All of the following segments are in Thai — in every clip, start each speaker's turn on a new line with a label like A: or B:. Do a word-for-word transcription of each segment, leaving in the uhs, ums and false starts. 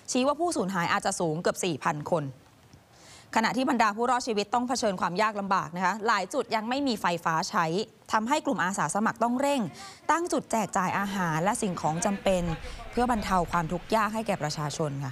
A: ชี้ว่าผู้สูญหายอาจจะสูงเกือบ สี่พัน คนขณะที่บรรดาผู้รอดชีวิตต้องเผชิญความยากลำบากนะคะหลายจุดยังไม่มีไฟฟ้าใช้ทำให้กลุ่มอาสาสมัครต้องเร่งตั้งจุดแจกจ่ายอาหารและสิ่งของจำเป็นเพื่อบรรเทาความทุกข์ยากให้แก่ประชาชนค่ะ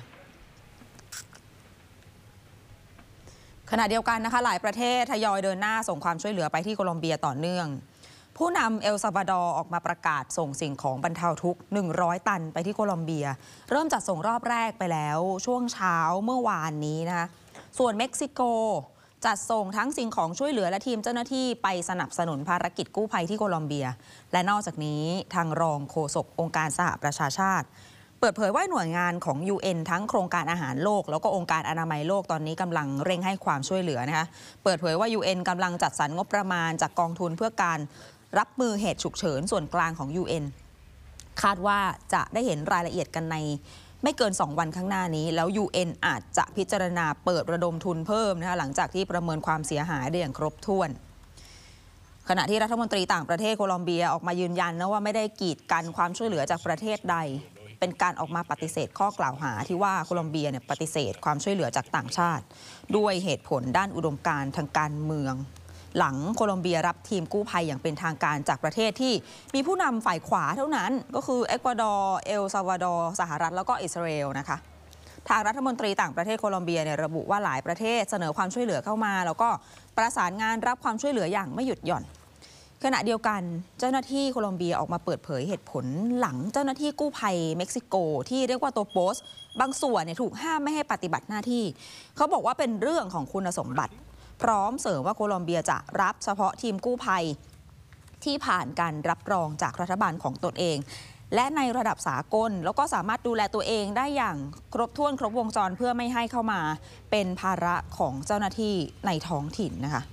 A: ขณะเดียวกันนะคะหลายประเทศทยอยเดินหน้าส่งความช่วยเหลือไปที่โคลอมเบียต่อเนื่องผู้นำเอลซัลวาดอร์ออกมาประกาศส่งสิ่งของบรรเทาทุกข์หนึ่งร้อยตันไปที่โคลอมเบียเริ่มจัดส่งรอบแรกไปแล้วช่วงเช้าเมื่อวานนี้นะคะส่วนเม็กซิโกจัดส่งทั้งสิ่งของช่วยเหลือและทีมเจ้าหน้าที่ไปสนับสนุนภารกิจกู้ภัยที่โคลอมเบียและนอกจากนี้ทางรองโฆษกองค์การสหประชาชาติเปิดเผยว่าหน่วยงานของ ยู เอ็น ทั้งโครงการอาหารโลกแล้วก็องค์การอนามัยโลกตอนนี้กำลังเร่งให้ความช่วยเหลือนะคะเปิดเผยว่า ยู เอ็น กำลังจัดสรรงบประมาณจากกองทุนเพื่อการรับมือเหตุฉุกเฉินส่วนกลางของ ยู เอ็น คาดว่าจะได้เห็นรายละเอียดกันในไม่เกินสองวันข้างหน้านี้แล้ว ยู เอ็น อาจจะพิจารณาเปิดระดมทุนเพิ่มนะคะหลังจากที่ประเมินความเสียหายได้อย่างครบถ้วนขณะที่รัฐมนตรีต่างประเทศโคลอมเบียออกมายืนยันนะว่าไม่ได้กีดกันความช่วยเหลือจากประเทศใดเป็นการออกมาปฏิเสธข้อกล่าวหาที่ว่าโคลอมเบียเนี่ยปฏิเสธความช่วยเหลือจากต่างชาติด้วยเหตุผลด้านอุดมการณ์ทางการเมืองหลังโคลอมเบียรับทีมกู้ภัยอย่างเป็นทางการจากประเทศที่มีผู้นำฝ่ายขวาเท่านั้นก็คือเอกวาดอร์เอลซัลวาดอร์สหรัฐแล้วก็อิสราเอลนะคะทางรัฐมนตรีต่างประเทศโคลอมเบียเนี่ยระบุว่าหลายประเทศเสนอความช่วยเหลือเข้ามาแล้วก็ประสานงานรับความช่วยเหลืออย่างไม่หยุดหย่อนขณะเดียวกันเจ้าหน้าที่โคลอมเบียออกมาเปิดเผยเหตุผลหลังเจ้าหน้าที่กู้ภัยเม็กซิโกที่เรียกว่าตัวโปสบางส่วนเนี่ยถูกห้ามไม่ให้ปฏิบัติหน้าที่เขาบอกว่าเป็นเรื่องของคุณสมบัติพร้อมเสริมว่าโคลอมเบียจะรับเฉพาะทีมกู้ภัยที่ผ่านการรับรองจากรัฐบาลของตนเองและในระดับสากลแล้วก็สามารถดูแลตัวเองได้อย่างครบถ้วนครบวงจรเพื่อไม่ให้เข้ามาเป็นภาระของเจ้าหน้าที่ในท้องถิ่นนะคะ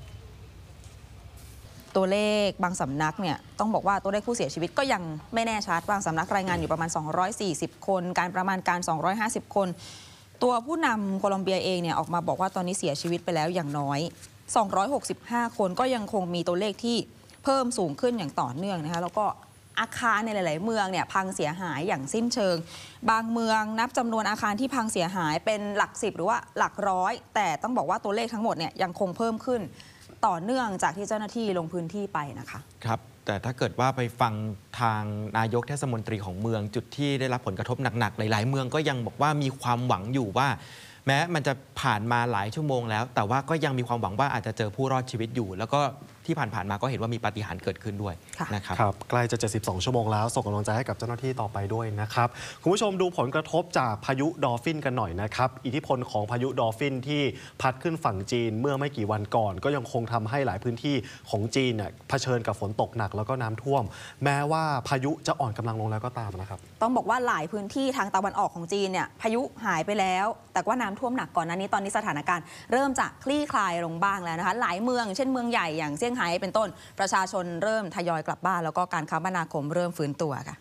A: ตัวเลขบางสำนักเนี่ยต้องบอกว่าตัวเลขผู้เสียชีวิตก็ยังไม่แน่ชัดบางสำนักรายงานอยู่ประมาณสองร้อยสี่สิบคนการประมาณการสองร้อยห้าสิบคนตัวผู้นำโคลอมเบียเองเนี่ยออกมาบอกว่าตอนนี้เสียชีวิตไปแล้วอย่างน้อยสองร้อยหกสิบห้าคนก็ยังคงมีตัวเลขที่เพิ่มสูงขึ้นอย่างต่อเนื่องนะคะแล้วก็อาคารในหลายๆเมืองเนี่ยพังเสียหายอย่างสิ้นเชิงบางเมืองนับจำนวนอาคารที่พังเสียหายเป็นหลักสิบหรือว่าหลักร้อยแต่ต้องบอกว่าตัวเลขทั้งหมดเนี่ยยังคงเพิ่มขึ้นต่อเนื่องจากที่เจ้าหน้าที่ลงพื้นที่ไปนะคะ
B: ครับแต่ถ้าเกิดว่าไปฟังทางนายกเทศมนตรีของเมืองจุดที่ได้รับผลกระทบหนักๆหลายๆเมืองก็ยังบอกว่ามีความหวังอยู่ว่าแม้มันจะผ่านมาหลายชั่วโมงแล้วแต่ว่าก็ยังมีความหวังว่าอาจจะเจอผู้รอดชีวิตอยู่แล้วก็ที่ผ่านๆมาก็เห็นว่ามีปาฏิหาริย์เกิดขึ้นด้วยนะครับ
C: ครับใกล้จะเจ็ดสิบสองชั่วโมงแล้วส่งกำลังใจให้กับเจ้าหน้าที่ต่อไปด้วยนะครับคุณผู้ชมดูผลกระทบจากพายุดอลฟินกันหน่อยนะครับอิทธิพลของพายุดอลฟินที่พัดขึ้นฝั่งจีนเมื่อไม่กี่วันก่อนก็ยังคงทำให้หลายพื้นที่ของจีนเนี่ยเผชิญกับฝนตกหนักแล้วก็น้ำท่วมแม้ว่าพายุจะอ่อนกำลังลงแล้วก็ตามนะครับ
A: ต้องบอกว่าหลายพื้นที่ทางตะวันออกของจีนเนี่ยพายุหายไปแล้วแต่ว่าน้ำท่วมหนักก่อนหน้านี้ตอนนี้สถานการณ์เริ่มจะคลี่คลายลงบ้างแล้วนะคะหลายเมืองเช่นเมืองใหญ่อย่างเซี่ยงไฮ้เป็นต้นประชาชนเริ่มทยอยกลับบ้านแล้วก็การคมนาคมเริ่มฟื้นตัวค่ะ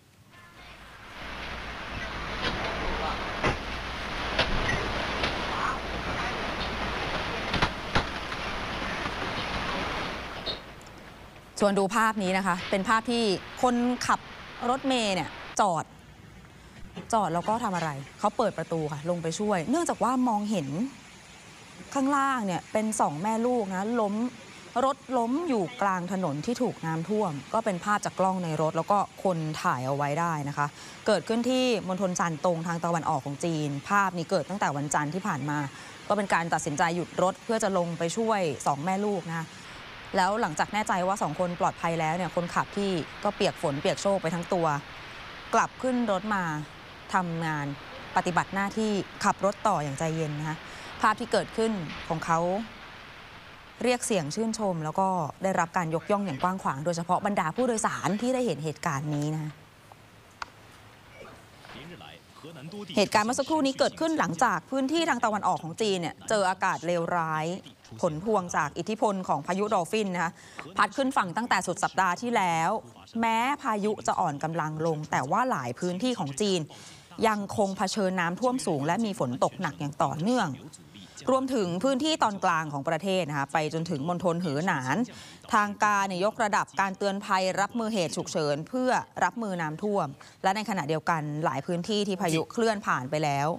A: ส่วนดูภาพนี้นะคะเป็นภาพที่คนขับรถเมล์เนี่ยจอดจอดแล้วก็ทำอะไรเขาเปิดประตูค่ะลงไปช่วยเนื่องจากว่ามองเห็นข้างล่างเนี่ยเป็นสองแม่ลูกนะล้มรถล้มอยู่กลางถนนที่ถูกน้ำท่วมก็เป็นภาพจากกล้องในรถแล้วก็คนถ่ายเอาไว้ได้นะคะเกิดขึ้นที่มณฑลซานตงทางตะวันออกของจีนภาพนี้เกิดตั้งแต่วันจันทร์ที่ผ่านมาก็เป็นการตัดสินใจหยุดรถเพื่อจะลงไปช่วยสองแม่ลูกนะคะแล้วหลังจากแน่ใจว่าสองคนปลอดภัยแล้วเนี่ยคนขับที่ก็เปียกฝนเปียกโชกไปทั้งตัวกลับขึ้นรถมาทำงานปฏิบัติหน้าที่ขับรถต่ออย่างใจเย็นนะคะภาพที่เกิดขึ้นของเขาเรียกเสียงชื่นชมแล้วก็ได้รับการยกย่องอย่างกว้างขวางโดยเฉพาะบรรดาผู้โดยสารที่ได้เห็นเหตุการณ์นี้นะเหตุการณ์เมื่อสักครู่นี้เกิดขึ้นหลังจากพื้นที่ทางตะวันออกของจีนเนี่ยเจออากาศเลวร้ายผลพวงจากอิทธิพลของพายุดอลฟินนะคะพัดขึ้นฝั่งตั้งแต่สุดสัปดาห์ที่แล้วแม้พายุจะอ่อนกำลังลงแต่ว่าหลายพื้นที่ของจีนยังคงเผชิญน้ำท่วมสูงและมีฝนตกหนักอย่างต่อเนื่องรวมถึงพื้นที่ตอนกลางของประเทศนะคะไปจนถึงมณฑลเหอหนานทางการยกระดับการเตือนภัยรับมือเหตุฉุกเฉินเพื่อรับมือน้ำท่วมและในขณะเดียวกันหลายพื้นที่ที่พายุเคลื่อนผ่านไปแล้ว